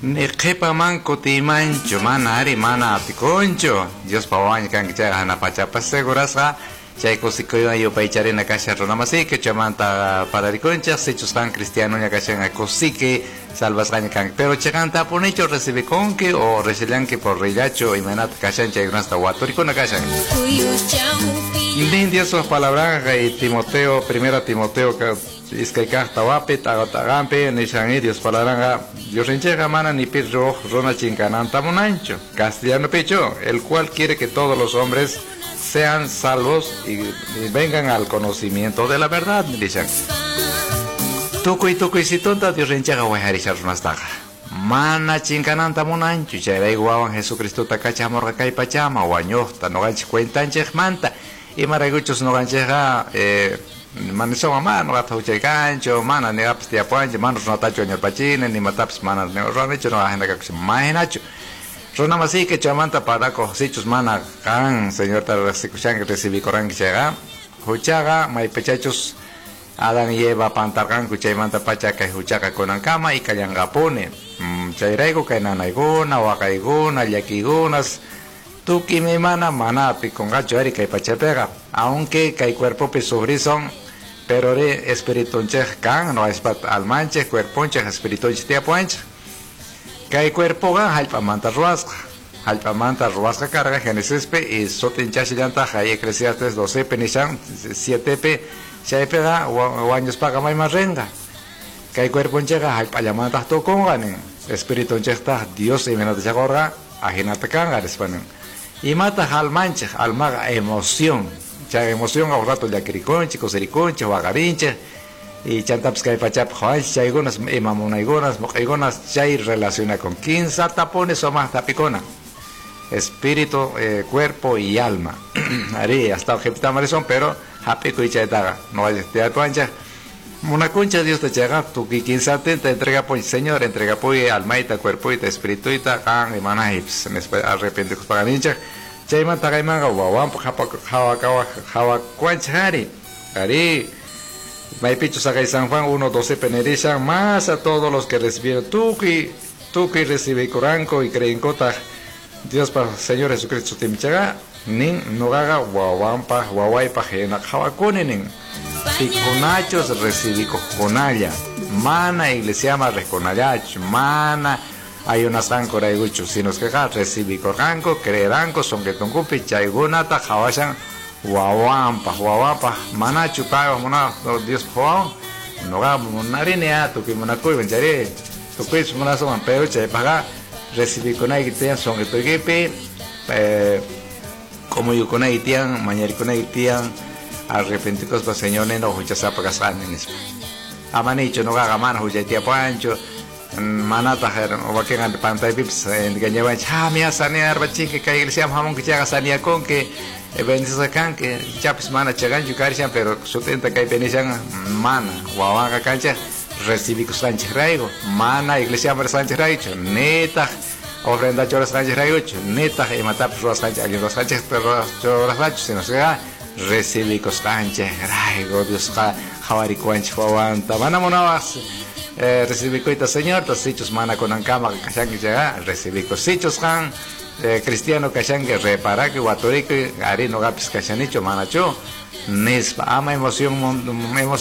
Ni kepa man kutimancho, mana ari mana aticoncho. Dios pawañ kan kicha hana pachapa segurasa. Chay cosikoyo yo paichare na kasha ronamasi que chamanta para riconcha se chustan cristiano ya kasha na cosique salvas kan pero cheganta ponicho recibe conque o recilan que por rillacho y manat kasha chay hasta watorico na kasha. Indias sus palabras y Timoteo, primera Timoteo que es que carta wapit agagampe ni Dios palabra Dios enchega mana ni pirro rona chincananta monancho castellano pecho el cual quiere que todos los hombres sean salvos y vengan al conocimiento de la verdad, dicen. Tukuy si tonta Dios enchega huejarishar unastaja. Mana chincananta monancho, chay guawan Jesucristo takacha morgacay pachama, guañota, no ganch cuentanchej manta, y maraguchos no gancheja, maniso mamá, no gata huchay gancho, mana ni aps tiapuanche, manos no tacho en el pachine, ni mataps manas, ni ronecho no agenda que se majenacho. Rona así que chamanta para cosichos mana can señor tarasikuchan que recibí corán que llega huchaga mai pechachos Adán y Eva pantargan kuchay manta pachaca huchaga con cama y cayangapone chayraigo kainanaigona wakaigona yakigunas tuki mi mana con gacho erika y pachapega aunque hay cuerpo pesubrison pero de espíritu can no es almanche cuerpo espíritu tiapuanche Kay cuerpo gan halpamanta ruasca carga Génesis pe y sotincha chillanta hay Eclesiastes 12 penishan 7 pe chaype da años paga mai marrenga Kay cuerpo llega halpayamanta to conganen espíritu chesta Dios y menos de chagorga ajinata kanga despanen y mata halmanche almaga emoción cha emoción a rato ya criconche cosericonche vagarinche y chantaps que hay pachap joan chaygonas mamonaigonas mokaigonas chay relaciona con 15 tapones o más tapicona espíritu cuerpo y alma ari hasta objeta marizón pero hapico y chaytaga no hay este atuancha una concha Dios te llega tu 15 te entrega pues señor entrega pues alma y cuerpo y espíritu y ta can y manahips arrepente con paganincha chayman tagaimanga wawan hawa cuanchari ari Maipicho Sagay San Juan 1:12 penerizan más a todos los que recibieron tú que recibe Coranco y creen cota Dios para Señor Jesucristo Timichaga nin nogaga wawampa wawaipa jena jawakuninin piconachos recibí conalla mana iglesia más reconallach mana hay una sancora y gucho si nos queja recibí Coranco creeranco son que tongupi chaigunata jawashan wawampa mana chupaga mona Dios joao no ga monarinea tu que mona kuy benjare tu que mona son pero che paga recibí con ahí que son que togepe como yo con ahí tian mañana con ahí tian arrepentidos pa señor no hucha paga sanes amanicho no ga mano hucha tia pancho mana taher o que gan pantay pips en gañaban cha mia sanear bachin que kai iglesia hamon que chaga sania con que bendice can que chapis mana chagan yukarishan pero sutenta kai benishan mana wawaga cancha recibí con Sánchez Raigo mana iglesia mar Sánchez Raigo neta ofrenda choras Sánchez Raigo neta y matar choras Sánchez alguien los Sánchez pero choras Sánchez se nos llega recibí con Sánchez Raigo Dios jawari cuanch wawanta mana monavas recibí coita señor tos sichos mana con ancama kashan que llega recibí con sichos han cristiano kashan que repara que guatorique ari no gapis kashan hecho manacho nispa ama emoción